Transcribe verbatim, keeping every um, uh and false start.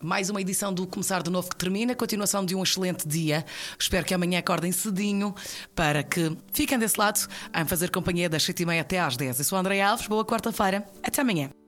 Mais uma edição do Começar de Novo que termina, continuação de um excelente dia. Espero que amanhã acordem cedinho para que fiquem desse lado a fazer companhia das sete e meia até às dez. Eu sou a Andreia Alves, boa quarta-feira, até amanhã.